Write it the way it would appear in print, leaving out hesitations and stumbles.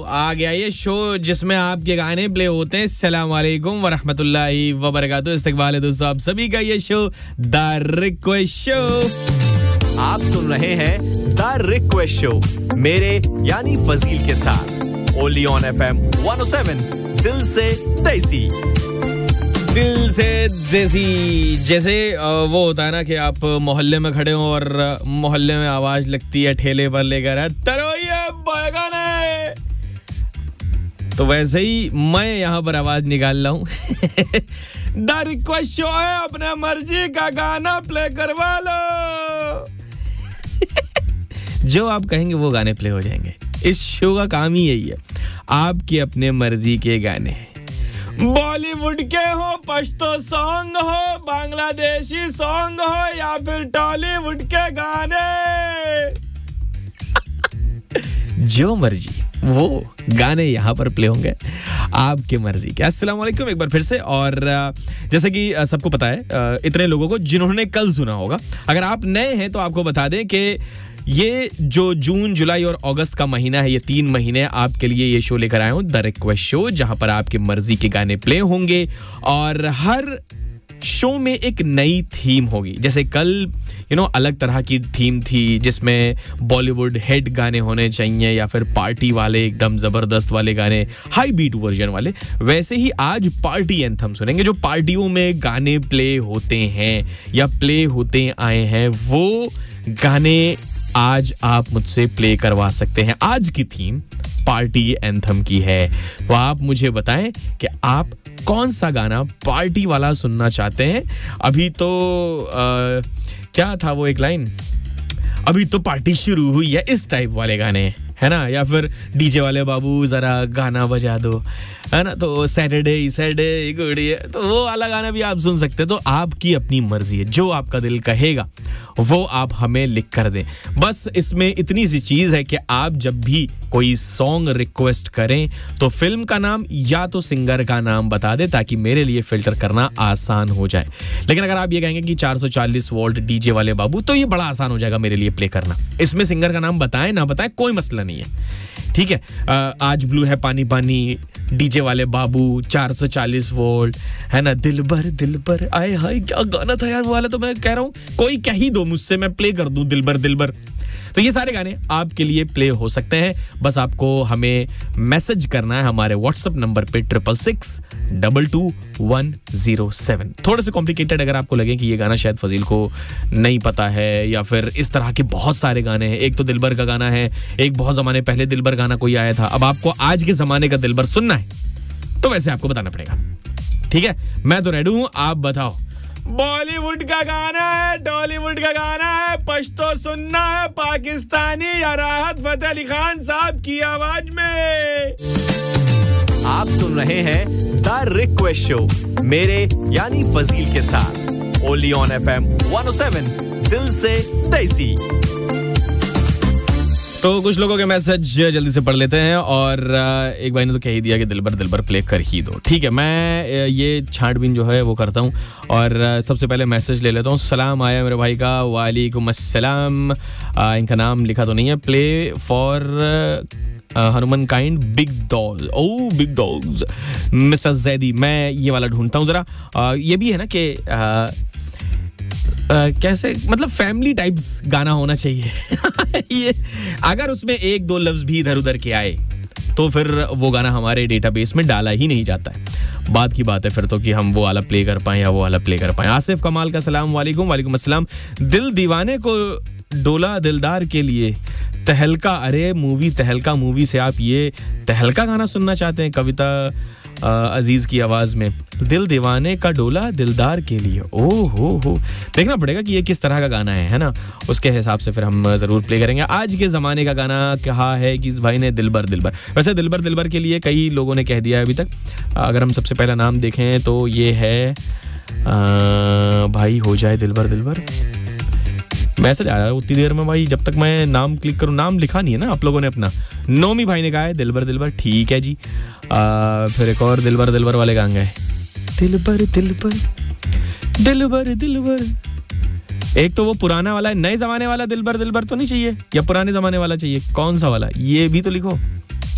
आ गया ये शो जिसमें आपके गाने प्ले होते हैं। अस्सलाम वालेकुम व रहमतुल्लाहि व बरकातहू। इस्तकबाल है दोस्तों आप सभी का ये शो द रिक्वेस्ट शो। आप सुन रहे हैं द रिक्वेस्ट शो मेरे यानी फजील के साथ ओनली ऑन FM 107 दिल से देसी। दिल से देसी। जैसे वो होता है ना कि आप मोहल्ले में खड़े हो और मोहल्ले में आवाज लगती है ठेले पर लेकर तरोइए बैगन है, तो वैसे ही मैं यहाँ पर आवाज निकाल रहा हूँ। द रिक्वेस्ट शो है, अपने मर्जी का गाना प्ले करवा लो। जो आप कहेंगे वो गाने प्ले हो जाएंगे। इस शो का काम ही यही है, आपके अपने मर्जी के गाने, बॉलीवुड के हो, पश्तो सॉन्ग हो, बांग्लादेशी सॉन्ग हो या फिर टॉलीवुड के गाने, जो मर्जी वो गाने यहाँ पर प्ले होंगे आपके मर्जी के। अस्सलाम वालेकुम एक बार फिर से। और जैसे कि सबको पता है, इतने लोगों को जिन्होंने कल सुना होगा, अगर आप नए हैं तो आपको बता दें कि ये जो जून, जुलाई और अगस्त का महीना है, ये 3 महीने आपके लिए ये शो लेकर आया हूं द रिक्वेस्ट शो, जहां पर आपके मर्जी के गाने प्ले होंगे और हर शो में एक नई थीम होगी। जैसे कल अलग तरह की थीम थी जिसमें बॉलीवुड हिट गाने होने चाहिए या फिर पार्टी वाले एकदम जबरदस्त वाले गाने, हाई बीट वर्जन वाले। वैसे ही आज पार्टी एंथम सुनेंगे, जो पार्टियों में गाने प्ले होते हैं या प्ले होते आए हैं, वो गाने आज आप मुझसे प्ले करवा सकते हैं। आज की थीम पार्टी एंथम की है, तो आप मुझे बताएं कि आप कौन सा गाना पार्टी वाला सुनना चाहते हैं। अभी तो क्या था वो एक लाइन, अभी तो पार्टी शुरू हुई है, इस टाइप वाले गाने है ना, या फिर डीजे वाले बाबू जरा गाना बजा दो, है ना, तो सैटरडे गुड़िया, तो वो वाला गाना भी आप सुन सकते हैं। तो आपकी अपनी मर्जी है, जो आपका दिल कहेगा वो आप हमें लिख कर दें। बस इसमें इतनी सी चीज है कि आप जब भी कोई सॉन्ग रिक्वेस्ट करें तो फिल्म का नाम या तो सिंगर का नाम बता दें, ताकि मेरे लिए फिल्टर करना आसान हो जाए। लेकिन अगर आप ये कहेंगे कि 440 वोल्ट डीजे वाले बाबू, तो ये बड़ा आसान हो जाएगा मेरे लिए प्ले करना। इसमें सिंगर का नाम बताएं ना बताएं कोई मसला नहीं है, ठीक है। आज ब्लू है पानी पानी, डीजे वाले बाबू, 440 वोल्ट, है ना, दिल भर आए हाय, क्या गाना था यार वो वाला। तो मैं कह रहा हूँ कोई कह ही दो मुझसे, मैं प्ले कर दूं दिल भर। तो ये सारे गाने आपके लिए प्ले हो सकते हैं। बस आपको हमें मैसेज करना है हमारे व्हाट्सएप नंबर पे 666-22107। थोड़े से कॉम्प्लिकेटेड अगर आपको लगे कि ये गाना शायद फजील को नहीं पता है, या फिर इस तरह के बहुत सारे गाने हैं। एक तो दिलबर का गाना है, एक बहुत जमाने पहले दिलबर गाना कोई आया था, अब आपको आज के जमाने का दिलबर सुनना है तो वैसे आपको बताना पड़ेगा, ठीक है। मैं तो रेडी हूं, आप बताओ। बॉलीवुड का गाना है, टॉलीवुड का गाना है, पश्तो सुनना है, पाकिस्तानी या राहत फतेह अली खान साहब की आवाज में। आप सुन रहे हैं द रिक्वेस्ट शो मेरे यानी फजील के साथ ओनली ऑन FM 107 दिल से देसी। तो कुछ लोगों के मैसेज जल्दी से पढ़ लेते हैं। और एक भाई ने तो कह ही दिया कि दिलबर प्ले कर ही दो, ठीक है। मैं ये छांटबीन जो है वो करता हूँ और सबसे पहले मैसेज ले लेता हूँ। सलाम आया मेरे भाई का, वालेकुम अस्सलाम। इनका नाम लिखा तो नहीं है। Play for Hanuman kind big dog, O big dogs mister Zaidi. मैं ये वाला ढूंढता हूँ जरा। ये भी है ना कि कैसे, मतलब फैमिली टाइप्स गाना होना चाहिए। ये अगर उसमें 1-2 लफ्ज भी इधर उधर के आए तो फिर वो गाना हमारे डेटाबेस में डाला ही नहीं जाता है। बात की बात है फिर तो कि हम वो वाला प्ले कर पाएं या वो वाला प्ले कर पाएं। आसिफ कमाल का सलाम वालेकुम। वालेकुम अस्सलाम। दिल दीवाने को डोला दिलदार के लिए तहलका, अरे मूवी तहलका मूवी से आप ये तहलका गाना सुनना चाहते हैं कविता अजीज की आवाज में। दिल दीवाने का डोला दिलदार के लिए, ओ हो देखना पड़ेगा कि ये किस तरह का गाना है ना, उसके हिसाब से फिर हम जरूर प्ले करेंगे। आज के जमाने का गाना कहा है कि इस भाई ने दिलबर। वैसे दिलबर के लिए कई लोगों ने कह दिया है अभी तक। अगर हम सबसे पहला नाम देखें तो ये है भाई हो जाए दिलबर। मैसेज आया उतनी देर में भाई, जब तक मैं नाम क्लिक करूं, नाम लिखा नहीं है ना आप लोगों ने अपना। नोमी भाई ने कहा है दिलबर, ठीक है जी। फिर एक और दिलबर वाले गांग है, दिलबर। एक तो वो पुराना वाला है, नए जमाने वाला दिलबर तो नहीं चाहिए, या पुराने जमाने वाला चाहिए, कौन सा वाला, ये भी तो लिखो।